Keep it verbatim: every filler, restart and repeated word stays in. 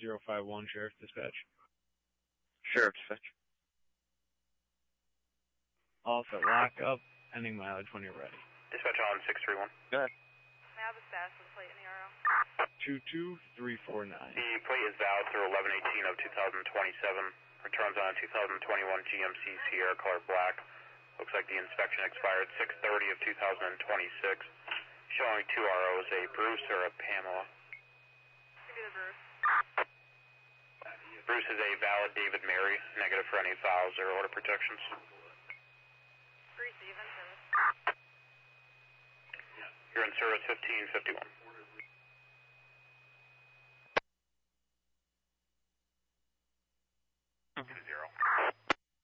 zero five one, Sheriff Dispatch. Sheriff Dispatch. All set, lock up, ending mileage when you're ready. Dispatch on six three one. Go ahead. May I have a status of the plate in the R O? two two three four nine. The plate is valid through eleven eighteen of two thousand twenty-seven. Returns on a two thousand twenty-one G M C Sierra color black. Looks like the inspection expired six thirty of two thousand twenty-six. Showing two R Os, a Bruce or a Pamela. Give me the Bruce. Bruce is a valid David Mary, negative for any fouls or order protections. Receive and service. You're in service fifteen fifty-one.